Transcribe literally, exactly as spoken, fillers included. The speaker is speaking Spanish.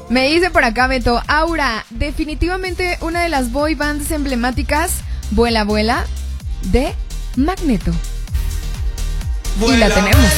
Me dice por acá Beto, Aura, definitivamente una de las boy bands emblemáticas, Vuela Vuela, de Magneto. Vuela, y la tenemos.